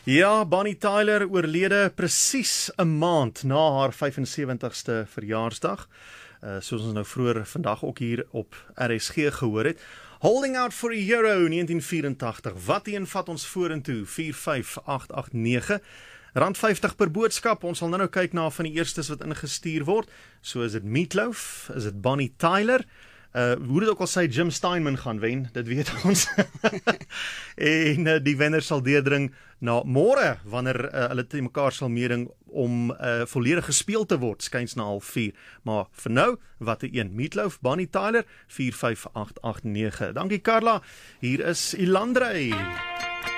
Ja, Bonnie Tyler oorlede presies 'n maand na haar 75ste verjaarsdag. Soos ons nou vroeër vandag ook hier op RSG gehoor het. Holding Out for a Euro 1984. Wat een vat ons vorentoe? 45889. Rand 50 per boodskap. Ons sal nou kyk na van die eerstes wat ingestuur word. So is dit Meatloaf, is dit Bonnie Tyler. Hoe dit ook al sê, Jim Steinman gaan wen, dit weet ons. En die wenner sal deurdring na môre, wanneer hulle te mekaar sal meeding om volledig gespeel te word, skuins na 3:30. Maar vir nou, wat 'n een. Meatloaf, Bonnie Tyler, 45889. Dankie Carla, hier is Ilandrey.